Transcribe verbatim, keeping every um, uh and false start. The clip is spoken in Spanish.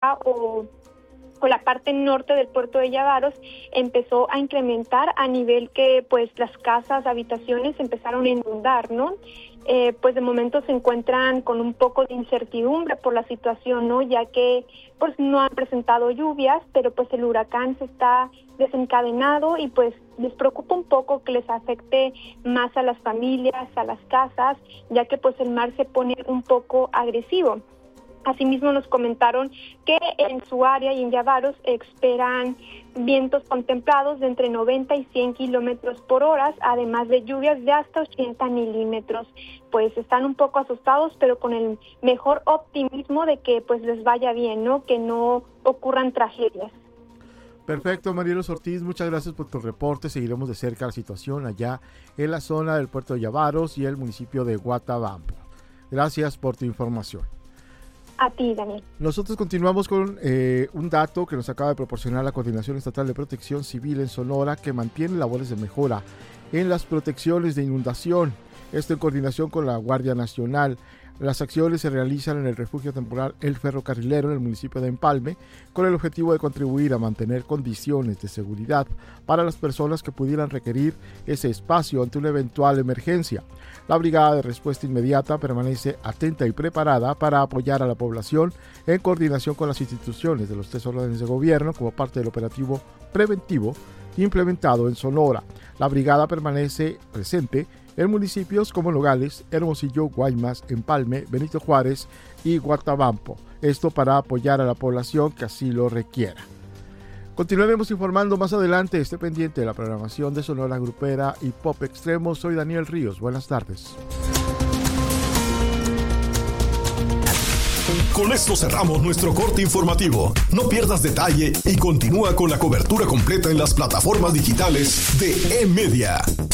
baja o o la parte norte del puerto de Llavaros empezó a incrementar a nivel que pues las casas, habitaciones empezaron a inundar, ¿no? Eh, pues de momento se encuentran con un poco de incertidumbre por la situación, ¿no? Ya que pues no han presentado lluvias, pero pues el huracán se está desencadenado y pues les preocupa un poco que les afecte más a las familias, a las casas, ya que pues el mar se pone un poco agresivo. Asimismo nos comentaron que en su área y en Llavaros esperan vientos contemplados de entre noventa y cien kilómetros por hora, además de lluvias de hasta ochenta milímetros. Pues están un poco asustados, pero con el mejor optimismo de que pues les vaya bien, ¿no? Que no ocurran tragedias. Perfecto, Marielos Ortiz, muchas gracias por tu reporte. Seguiremos de cerca la situación allá en la zona del puerto de Llavaros y el municipio de Guatabampo. Gracias por tu información. A ti, Daniel. Nosotros continuamos con eh, un dato que nos acaba de proporcionar la Coordinación Estatal de Protección Civil en Sonora, que mantiene labores de mejora en las protecciones de inundación. Esto en coordinación con la Guardia Nacional. Las acciones se realizan en el refugio temporal El Ferrocarrilero en el municipio de Empalme, con el objetivo de contribuir a mantener condiciones de seguridad para las personas que pudieran requerir ese espacio ante una eventual emergencia. La Brigada de Respuesta Inmediata permanece atenta y preparada para apoyar a la población en coordinación con las instituciones de los tres órdenes de gobierno como parte del operativo preventivo implementado en Sonora. La brigada permanece presente en municipios como Nogales, Hermosillo, Guaymas, Empalme, Benito Juárez y Guatabampo. Esto para apoyar a la población que así lo requiera. Continuaremos informando más adelante. Esté pendiente de la programación de Sonora Grupera y Pop Extremo. Soy Daniel Ríos. Buenas tardes. Con esto cerramos nuestro corte informativo. No pierdas detalle y continúa con la cobertura completa en las plataformas digitales de E-Media.